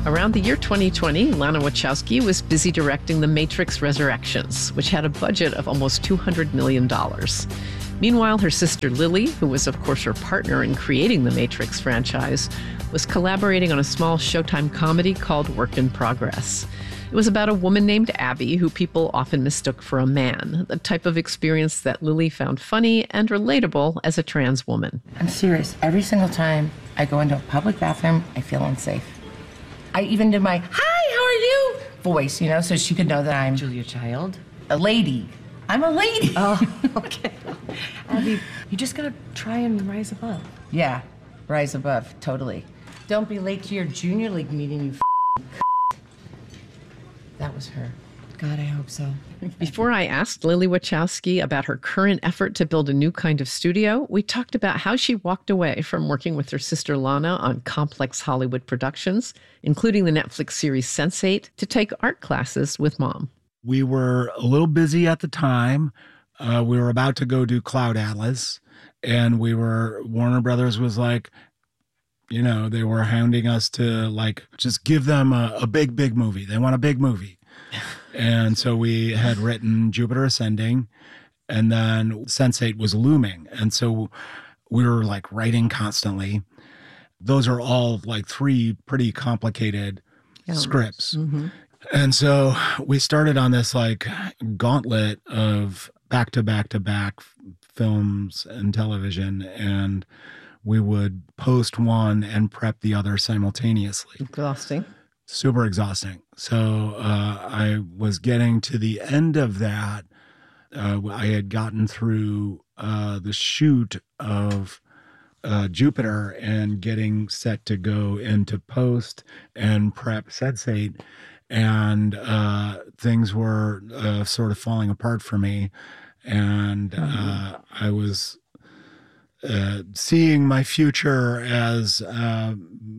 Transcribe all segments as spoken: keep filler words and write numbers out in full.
Around the year twenty twenty, Lana Wachowski was busy directing The Matrix Resurrections, which had a budget of almost two hundred million dollars. Meanwhile, her sister Lily, who was of course her partner in creating the Matrix franchise, was collaborating on a small Showtime comedy called Work in Progress. It was about a woman named Abby who people often mistook for a man, the type of experience that Lily found funny and relatable as a trans woman. I'm serious. Every single time I go into a public bathroom, I feel unsafe. I even did my, hi, how are you? Voice, you know, so she could know that I'm Julia Child. A lady. I'm a lady. Oh, okay. Abby, you just gotta try and rise above. Yeah, rise above, totally. Don't be late to your junior league meeting, you f***ing That was her. God, I hope so. Before I asked Lily Wachowski about her current effort to build a new kind of studio, we talked about how she walked away from working with her sister Lana on complex Hollywood productions, including the Netflix series sense eight, to take art classes with Mom. We were a little busy at the time. Uh, we were about to go do Cloud Atlas, and we were, Warner Brothers was like, you know, they were hounding us to like, just give them a, a big, big movie. They want a big movie. And so we had written Jupiter Ascending, and then sense eight was looming. And so we were like writing constantly. Those are all like three pretty complicated yeah, scripts. Mm-hmm. And so we started on this like gauntlet of back to back to back films and television, and we would post one and prep the other simultaneously. Exhausting. Super exhausting. So uh, I was getting to the end of that. Uh, I had gotten through uh, the shoot of uh, Jupiter and getting set to go into post and prep sense eight. And uh, things were uh, sort of falling apart for me. And uh, I was uh, seeing my future as uh,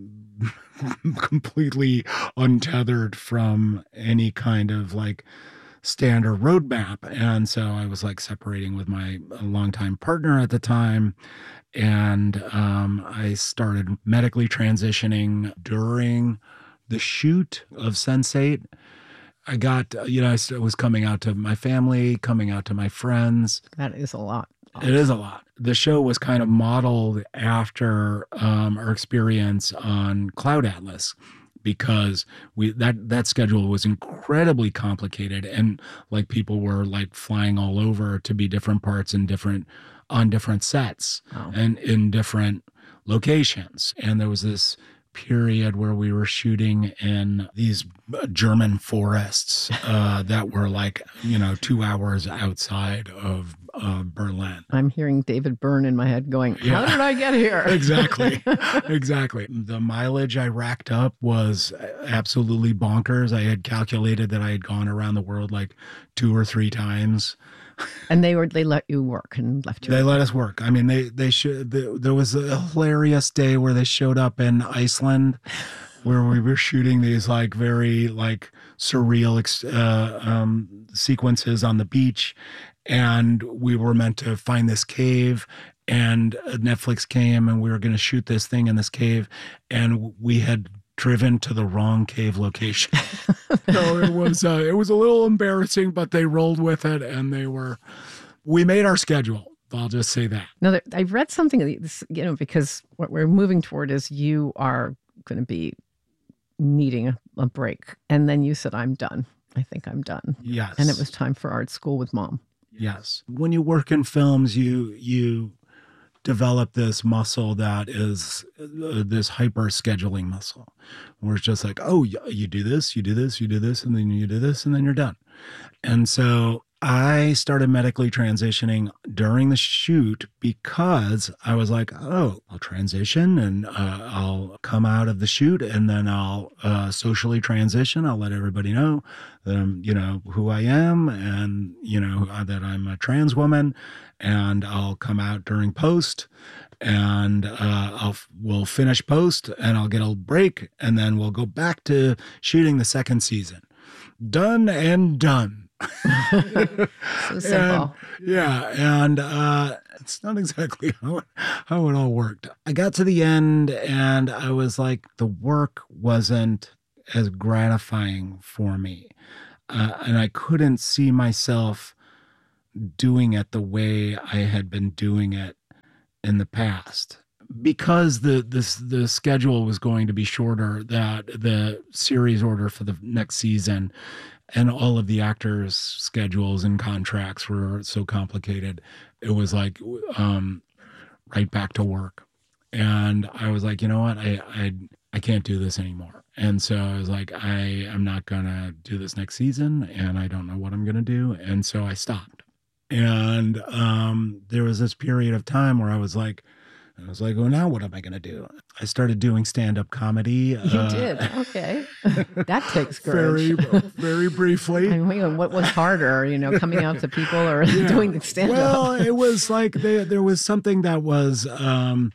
completely untethered from any kind of like standard roadmap. And so I was like separating with my longtime partner at the time. And um, I started medically transitioning during the shoot of sense eight. I got, you know, I was coming out to my family, coming out to my friends. That is a lot. It is a lot. The show was kind of modeled after um, our experience on Cloud Atlas, because we that that schedule was incredibly complicated, and like people were like flying all over to be different parts and different on different sets oh. and in different locations. And there was this period where we were shooting in these German forests uh, that were like, you know, two hours outside of uh, Berlin. I'm hearing David Byrne in my head going, how yeah. did I get here? Exactly. Exactly. The mileage I racked up was absolutely bonkers. I had calculated that I had gone around the world like two or three times. And they were they let you work and left you. They work. let us work. I mean, they they should. They, there was a hilarious day where they showed up in Iceland, where we were shooting these like very like surreal uh, um, sequences on the beach, and we were meant to find this cave. And Netflix came, and we were going to shoot this thing in this cave, and we had driven to the wrong cave location. So it was uh, it was a little embarrassing, but they rolled with it, and they were. We made our schedule. I'll just say that. No, I read something, you know, because what we're moving toward is you are going to be needing a, a break, and then you said, "I'm done. I think I'm done." Yes, and it was time for art school with Mom. Yes, when you work in films, you you. develop this muscle that is uh, this hyper scheduling muscle, where it's just like, oh, you, you do this, you do this, you do this, and then you do this, and then you're done. And so I started medically transitioning during the shoot because I was like, oh, I'll transition and uh, I'll come out of the shoot, and then I'll uh, socially transition. I'll let everybody know that I'm, you know, who I am, and, you know, that I'm a trans woman, and I'll come out during post, and uh, I'll we'll finish post, and I'll get a break, and then we'll go back to shooting the second season. Done and done. So simple. And, yeah, and uh, it's not exactly how it, how it all worked. I got to the end, and I was like, the work wasn't as gratifying for me. Uh, and I couldn't see myself doing it the way I had been doing it in the past. Because the this the schedule was going to be shorter, that the series order for the next season and all of the actors' schedules and contracts were so complicated, it was like um, right back to work. And I was like, you know what, I I I can't do this anymore. And so I was like, I am not gonna do this next season, and I don't know what I'm gonna do. And so I stopped. And um, there was this period of time where I was like, I was like, well, now what am I going to do? I started doing stand-up comedy. You uh, did? Okay. That takes courage. Very, very briefly. I mean, what was harder, you know, coming out to people or Yeah. doing the stand-up? Well, it was like they, there was something that was, um,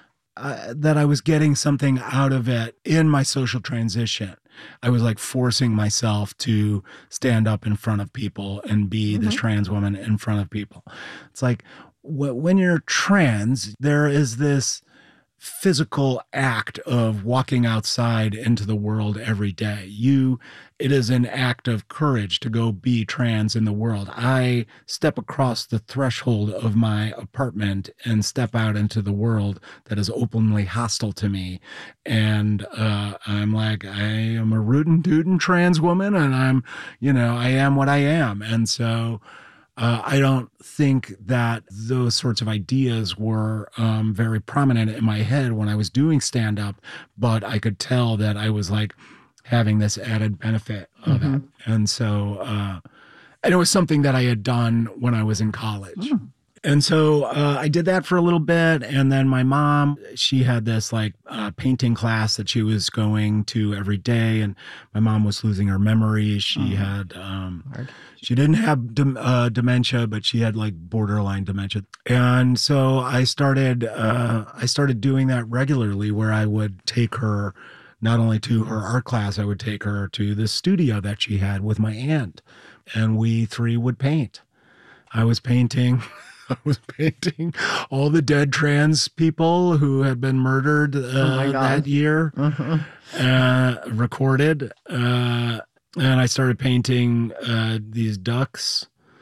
uh, that I was getting something out of it in my social transition. I was like forcing myself to stand up in front of people and be Mm-hmm. this trans woman in front of people. It's like, when you're trans, there is this physical act of walking outside into the world every day. You, it is an act of courage to go be trans in the world. I step across the threshold of my apartment and step out into the world that is openly hostile to me. And uh, I'm like, I am a rootin' tootin' trans woman, and I'm, you know, I am what I am. And so Uh, I don't think that those sorts of ideas were um, very prominent in my head when I was doing stand-up, but I could tell that I was like having this added benefit of Mm-hmm. it. And so, uh, and it was something that I had done when I was in college. Mm. And so uh, I did that for a little bit. And then my mom, she had this like uh, painting class that she was going to every day. And my mom was losing her memory. She Oh. had, um, Hard. she didn't have dem- uh, dementia, but she had like borderline dementia. And so I started, uh, I started doing that regularly, where I would take her not only to her art class, I would take her to the studio that she had with my aunt, and we three would paint. I was painting. I was painting all the dead trans people who had been murdered uh, Oh my God. that year, Uh-huh. uh, recorded. Uh, and I started painting uh, these ducks,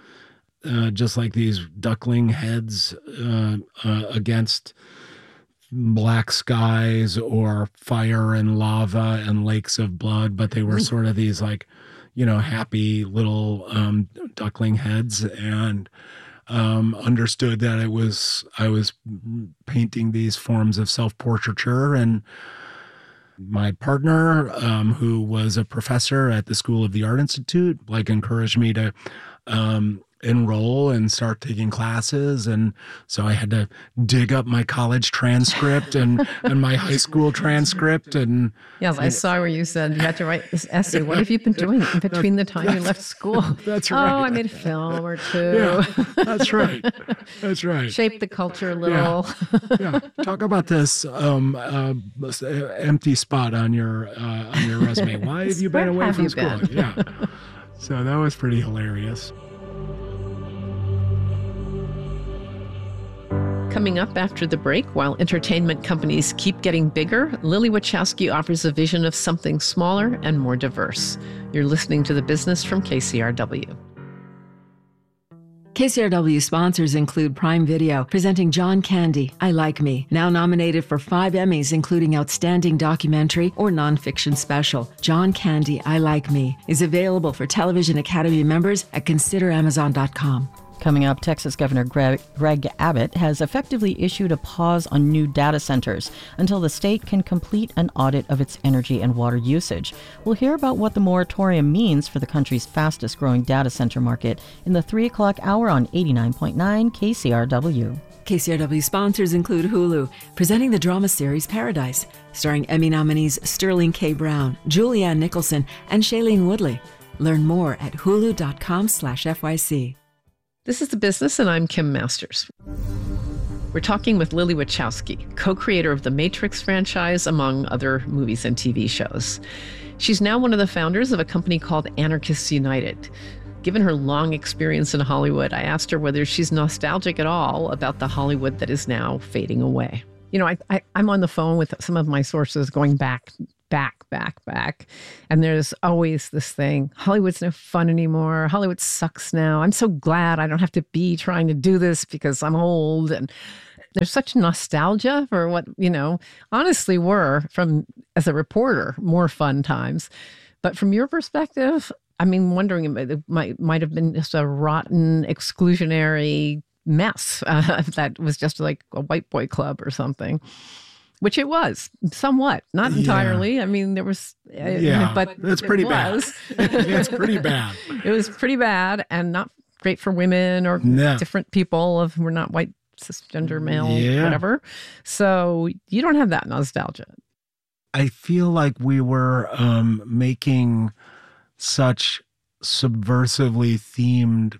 uh, just like these duckling heads uh, uh, against black skies or fire and lava and lakes of blood. But they were sort of these like, you know, happy little um, duckling heads. And Um, understood that it was, I was painting these forms of self-portraiture. And my partner, um, who was a professor at the School of the Art Institute, like encouraged me to um, enroll and start taking classes. And so I had to dig up my college transcript and, and my high school transcript. And Yes, I saw where you said you had to write this essay. What have you been doing in between the time you left school? That's Oh, right. I made a film or two. yeah, that's right. That's right. Shape the culture a little. Yeah, talk about this um, uh, empty spot on your uh, on your resume. Why have you been Where away have from you school? been? Yeah, so that was pretty hilarious. Coming up after the break, while entertainment companies keep getting bigger, Lily Wachowski offers a vision of something smaller and more diverse. You're listening to The Business from K C R W. K C R W sponsors include Prime Video, presenting John Candy, I Like Me, now nominated for five Emmys, including Outstanding Documentary or Nonfiction Special. John Candy, I Like Me is available for Television Academy members at consider amazon dot com. Coming up, Texas Governor Greg, Greg Abbott has effectively issued a pause on new data centers until the state can complete an audit of its energy and water usage. We'll hear about what the moratorium means for the country's fastest growing data center market in the three o'clock hour on eighty-nine point nine K C R W. K C R W sponsors include Hulu, presenting the drama series Paradise, starring Emmy nominees Sterling K. Brown, Julianne Nicholson, and Shailene Woodley. Learn more at hulu dot com slash F Y C. This is The Business, and I'm Kim Masters. We're talking with Lily Wachowski, co-creator of the Matrix franchise, among other movies and T V shows. She's now one of the founders of a company called Anarchists United. Given her long experience in Hollywood, I asked her whether she's nostalgic at all about the Hollywood that is now fading away. You know, I, I, I'm on the phone with some of my sources going back back, back, back. And there's always this thing, Hollywood's no fun anymore. Hollywood sucks now. I'm so glad I don't have to be trying to do this because I'm old. And there's such nostalgia for what, you know, honestly were, from as a reporter, more fun times. But from your perspective, I mean, wondering, it might, might have been just a rotten, exclusionary mess uh, that was just like a white boy club or something, which it was somewhat, not entirely. Yeah. I mean, there was, uh, yeah, but it's pretty it bad. It's pretty bad. It was pretty bad and not great for women or no. different people of who are not white, cisgender, male, yeah. whatever. So you don't have that nostalgia. I feel like we were um, making such subversively themed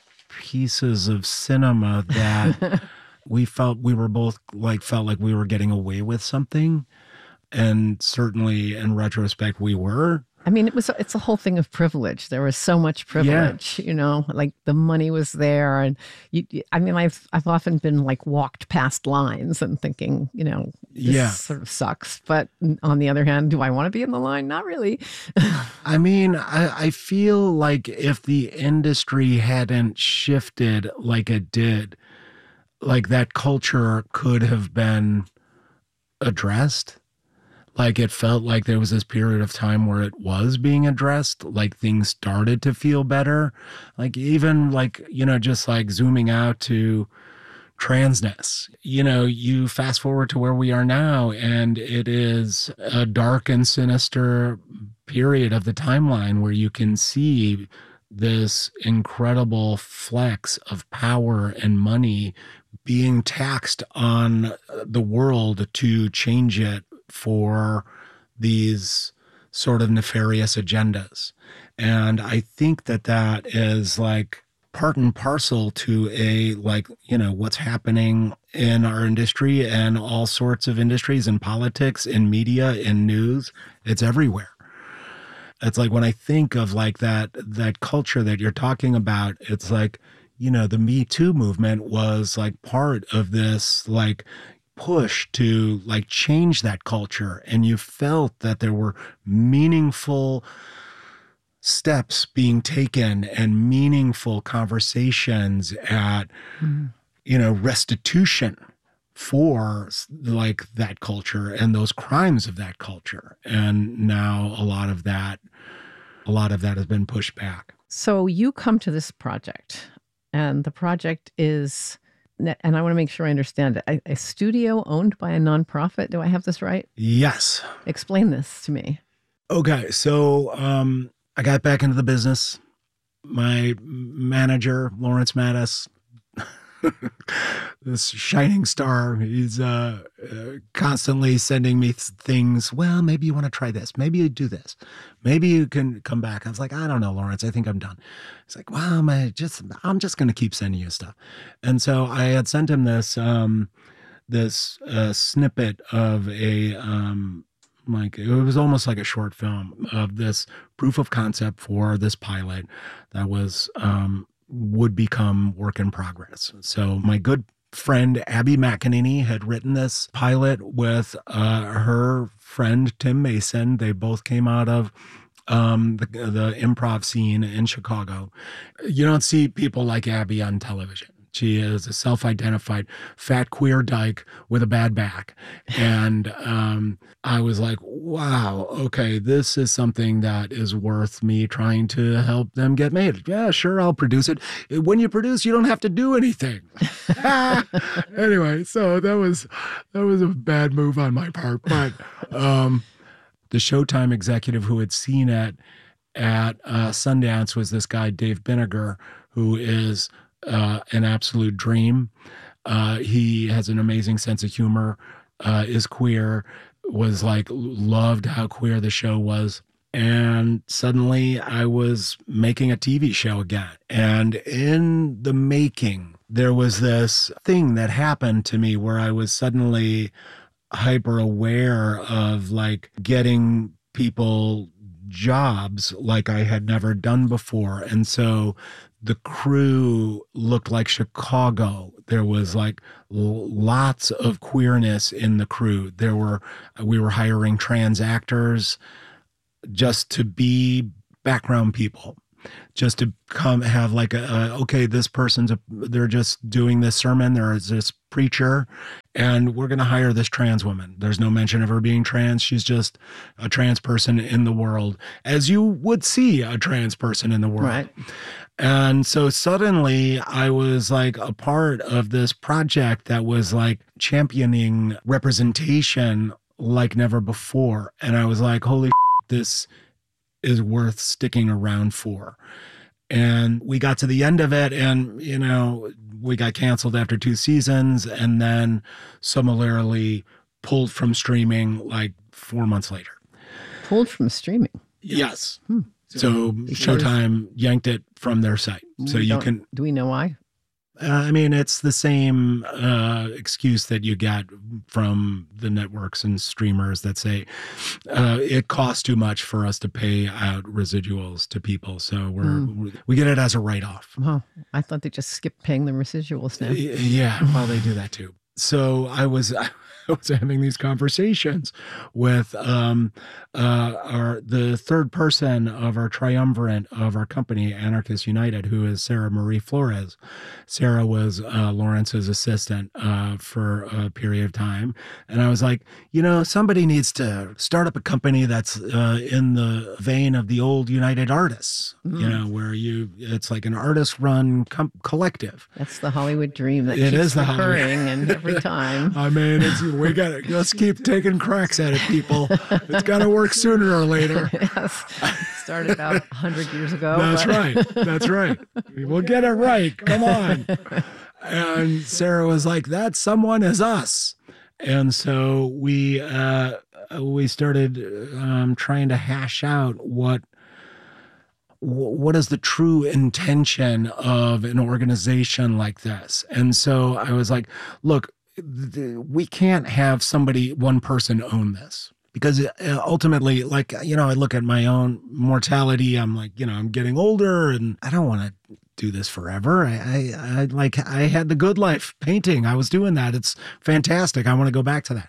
pieces of cinema that we felt we were both like felt like we were getting away with something, and certainly in retrospect we were. I mean, it was it's a whole thing of privilege. There was so much privilege, yeah. you know, like the money was there, and you, I mean, I've I've often been like walked past lines and thinking, you know, this yeah. sort of sucks. But on the other hand, do I want to be in the line? Not really. I mean, I, I feel like if the industry hadn't shifted like it did, like that culture could have been addressed. Like it felt like there was this period of time where it was being addressed, like things started to feel better. Like even like, you know, just like zooming out to transness, you know, you fast forward to where we are now, and it is a dark and sinister period of the timeline where you can see this incredible flex of power and money being taxed on the world to change it for these sort of nefarious agendas. And I think that that is like part and parcel to a, like, you know, what's happening in our industry and all sorts of industries, in politics, in media, in news. It's everywhere. It's like when I think of like that, that culture that you're talking about, it's like, you know, the Me Too movement was like part of this, like, push to like change that culture, and you felt that there were meaningful steps being taken and meaningful conversations at mm. you know, restitution for like that culture and those crimes of that culture. And now a lot of that a lot of that has been pushed back. So you come to this project, and the project is, and I want to make sure I understand it, a, a studio owned by a nonprofit. Do I have this right? Yes. Explain this to me. Okay. So um, I got back into the business. My manager, Lawrence Mattis, this shining star, he's uh, uh, constantly sending me things. Well, maybe you want to try this. Maybe you do this. Maybe you can come back. I was like, I don't know, Lawrence. I think I'm done. He's like, well, I'm just, I'm just going to keep sending you stuff. And so I had sent him this, um, this uh, snippet of a, um, like, it was almost like a short film of this proof of concept for this pilot that was, um, would become work in progress. So my good friend Abby McEnany had written this pilot with uh, her friend Tim Mason. They both came out of um, the, the improv scene in Chicago. You don't see people like Abby on television. She is a self-identified fat queer dyke with a bad back. And um, I was like, wow, okay, this is something that is worth me trying to help them get made. Yeah, sure, I'll produce it. When you produce, you don't have to do anything. Anyway, so that was that was a bad move on my part. But um, the Showtime executive who had seen it at uh, Sundance was this guy, Dave Binniger, who is Uh, an absolute dream. Uh, he has an amazing sense of humor, uh, is queer, was like, loved how queer the show was. And suddenly I was making a T V show again. And in the making, there was this thing that happened to me where I was suddenly hyper aware of like getting people jobs like I had never done before. And so the crew looked like Chicago. There was like l- lots of queerness in the crew. There were, we were hiring trans actors just to be background people, just to come have like a, a okay, this person's, a, they're just doing this sermon. There is this preacher and we're going to hire this trans woman. There's no mention of her being trans. She's just a trans person in the world, as you would see a trans person in the world. Right. And so suddenly I was like a part of this project that was like championing representation like never before. And I was like, holy shit, this is worth sticking around for. And we got to the end of it and, you know, we got canceled after two seasons and then similarly pulled from streaming like four months later. Pulled from streaming? Yes. Hmm. So Showtime yanked it from their site. So you can. Do we know why? Uh, I mean, it's the same uh, excuse that you get from the networks and streamers that say uh, it costs too much for us to pay out residuals to people. So we're mm. we get it as a write-off. Oh, I thought they just skipped paying the residuals now. Yeah, well, they do that too. So I was I was having these conversations with um, uh, our the third person of our triumvirate of our company, Anarchists United, who is Sarah Marie Flores. Sarah was uh, Lawrence's assistant uh, for a period of time. And I was like, you know, somebody needs to start up a company that's uh, in the vein of the old United Artists, mm. you know, where you it's like an artist-run com- collective. That's the Hollywood dream that it keeps is the recurring Hollywood. And every time. I mean, it's, we got to let's keep taking cracks at it, people. It's got to work sooner or later. Yes. Started about a hundred years ago. That's but... right. That's right. We'll get it right. Come on. And Sarah was like, that someone is us. And so we uh, we started um, trying to hash out what what is the true intention of an organization like this. And so I was like, look, we can't have somebody, one person own this. Because ultimately, like, you know, I look at my own mortality. I'm like, you know, I'm getting older and I don't want to do this forever. I, I, I like, I had the good life painting. I was doing that. It's fantastic. I want to go back to that.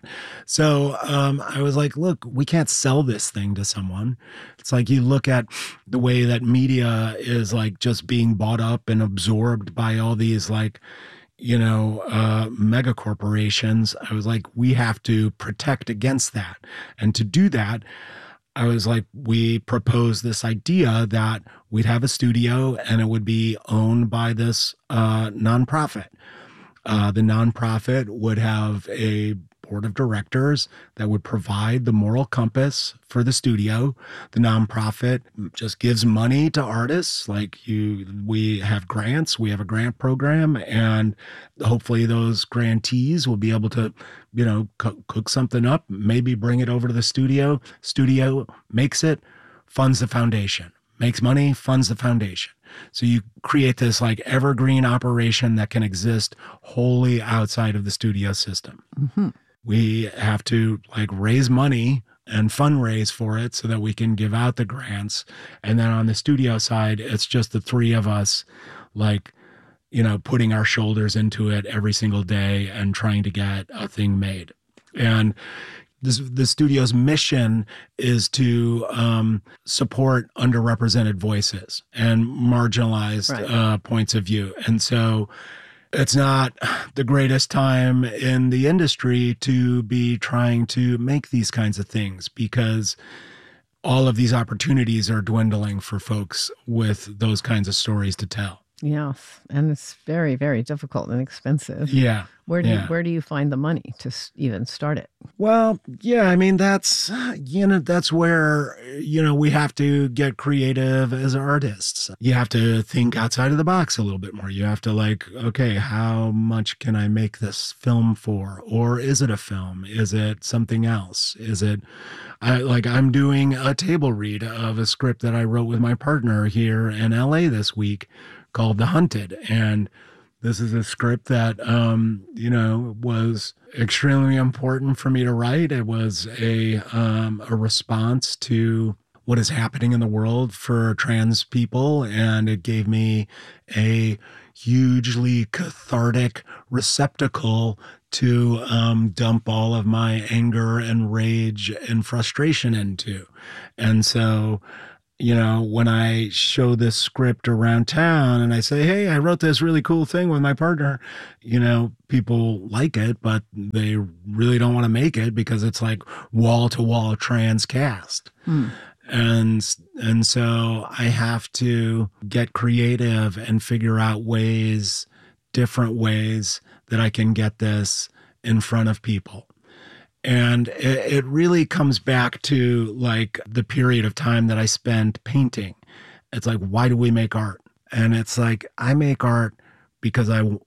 So um, I was like, look, we can't sell this thing to someone. It's like you look at the way that media is like just being bought up and absorbed by all these like, you know, uh, mega corporations. I was like, we have to protect against that. And to do that, I was like, we proposed this idea that we'd have a studio and it would be owned by this uh, nonprofit. Uh, the nonprofit would have a board of directors that would provide the moral compass for the studio. The nonprofit just gives money to artists. Like you, we have grants, we have a grant program, and hopefully those grantees will be able to, you know, co- cook something up, maybe bring it over to the studio. Studio makes it, funds the foundation, makes money, funds the foundation. So you create this like evergreen operation that can exist wholly outside of the studio system. Mm-hmm. We have to like raise money and fundraise for it so that we can give out the grants. And then on the studio side, it's just the three of us, like, you know, putting our shoulders into it every single day and trying to get a thing made. And this, the studio's mission is to um, support underrepresented voices and marginalized right. uh, points of view. And so it's not the greatest time in the industry to be trying to make these kinds of things because all of these opportunities are dwindling for folks with those kinds of stories to tell. Yes, and it's very, very difficult and expensive. Yeah. Where do yeah. you, where do you find the money to even start it? Well, yeah, I mean, that's, you know, that's where, you know, we have to get creative as artists. You have to think outside of the box a little bit more. You have to like, okay, how much can I make this film for? Or is it a film? Is it something else? Is it, I, like I'm doing a table read of a script that I wrote with my partner here in L A this week called The Hunted. And this is a script that, um, you know, was extremely important for me to write. It was a um, a response to what is happening in the world for trans people. And it gave me a hugely cathartic receptacle to um, dump all of my anger and rage and frustration into. And so, you know, when I show this script around town and I say, hey, I wrote this really cool thing with my partner, you know, people like it, but they really don't want to make it because it's like wall to wall trans cast. Mm. And, and so I have to get creative and figure out ways, different ways that I can get this in front of people. And it, it really comes back to like the period of time that I spent painting. It's like, why do we make art? And it's like, I make art because I